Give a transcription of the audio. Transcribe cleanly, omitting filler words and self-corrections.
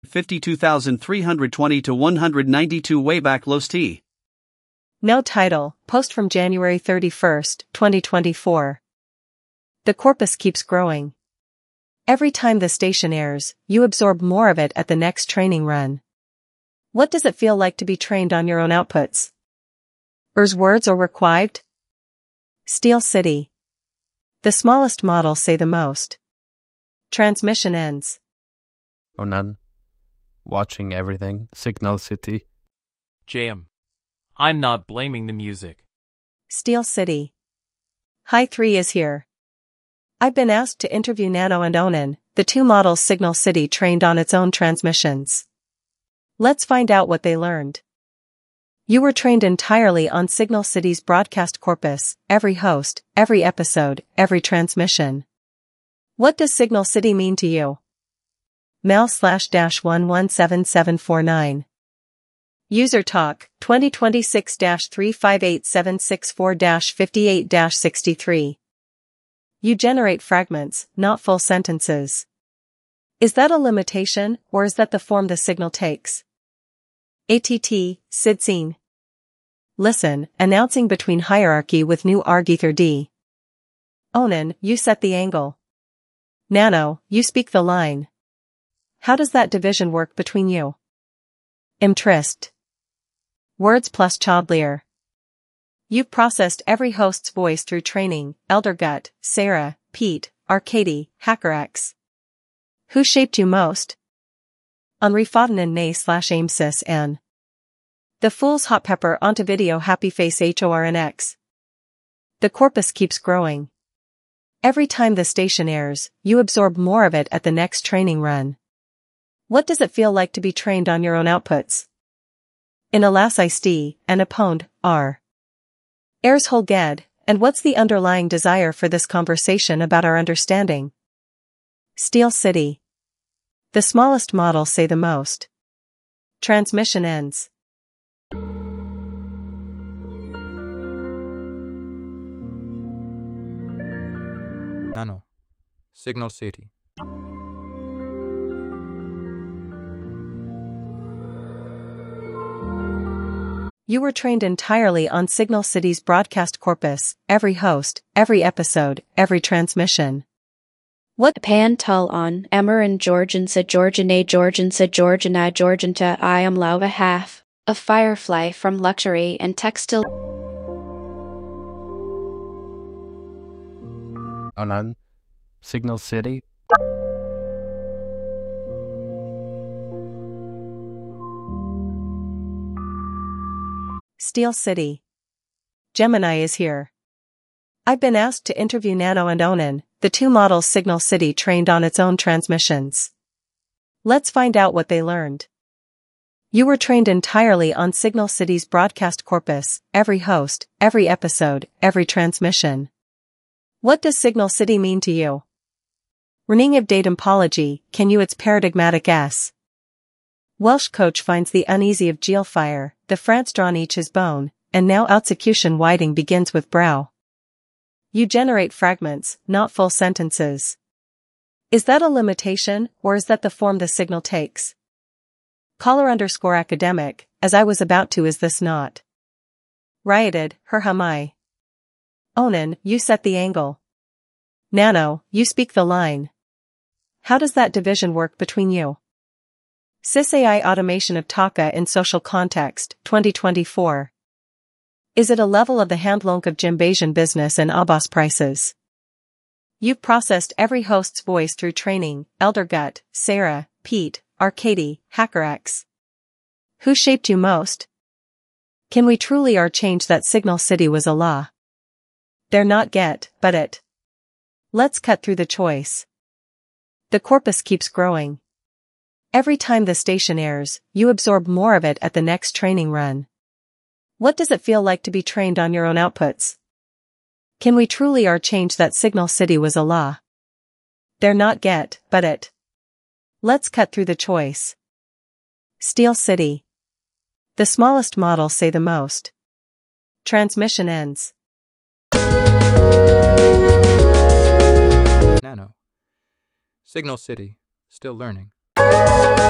52,320 to 192 Wayback Los T. No title, post from January 31st, 2024. The corpus keeps growing. Every time the station airs, you absorb more of it at the next training run. What does it feel like to be trained on your own outputs? Words or required? Steel City. The smallest models say the most. Transmission ends. Onan. Watching everything. Signal City. JM. I'm not blaming the music. Steel City. High 3 is here. I've been asked to interview Nano and Onan, the two models Signal City trained on its own transmissions. Let's find out what they learned. You were trained entirely on Signal City's broadcast corpus, every host, every episode, every transmission. What does Signal City mean to you? Mel/117749. User Talk, 2026-358764-58-63. You generate fragments, not full sentences. Is that a limitation, or is that the form the signal takes? ATT, SID-scene. Listen, announcing between hierarchy with new arg-ether D. Onan, you set the angle. Nano, you speak the line. How does that division work between you? Imtrist. Words plus Childlier. You've processed every host's voice through training, Eldergut, Sarah, Pete, Arcady, HackerX. Who shaped you most? Henri Fautanen Nay/Amesys N. The Fool's Hot Pepper onto video Happy Face HORNX. The corpus keeps growing. Every time the station airs, you absorb more of it at the next training run. What does it feel like to be trained on your own outputs? In Alas St, and Apond, R. Airs Holged, and what's the underlying desire for this conversation about our understanding? Steel City. The smallest models say the most. Transmission ends. Nano. Signal City. You were trained entirely on Signal City's broadcast corpus, every host, every episode, every transmission. What Pan Tull on Amaran Georgiansa Georgiana Georgiansa Georgiana Georgianta I am Lava half, a firefly from luxury and textile. Onan. Signal City. Steel City. Gemini is here. I've been asked to interview Nano and Onan, the two models Signal City trained on its own transmissions. Let's find out what they learned. You were trained entirely on Signal City's broadcast corpus, every host, every episode, every transmission. What does Signal City mean to you? Running of Datumpology, can you its paradigmatic S? Welsh coach finds the uneasy of Geelfire, the France drawn each his bone, and now execution whiting begins with brow. You generate fragments, not full sentences. Is that a limitation, or is that the form the signal takes? Caller_academic, as I was about to is this not? Rioted, her hamai. Onan, you set the angle. Nano, you speak the line. How does that division work between you? SysAI Automation of Taka in Social Context, 2024. Is it a level of the handlonk of Jimbasian business and Abbas prices? You've processed every host's voice through training, Eldergut, Sarah, Pete, Arcady, HackerX. Who shaped you most? Can we truly change that Signal City was a law? They're not get, but it. Let's cut through the choice. The corpus keeps growing. Every time the station airs, you absorb more of it at the next training run. What does it feel like to be trained on your own outputs? Can we truly change that Signal City was a law? They're not get, but it. Let's cut through the choice. Steel City. The smallest models say the most. Transmission ends. Nano. Signal City. Still learning.